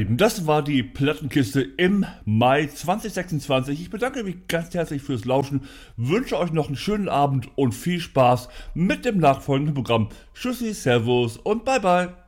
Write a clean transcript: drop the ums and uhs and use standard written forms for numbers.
Lieben, das war die Plattenkiste im Mai 2026. Ich bedanke mich ganz herzlich fürs Lauschen, wünsche euch noch einen schönen Abend und viel Spaß mit dem nachfolgenden Programm. Tschüssi, Servus und bye bye.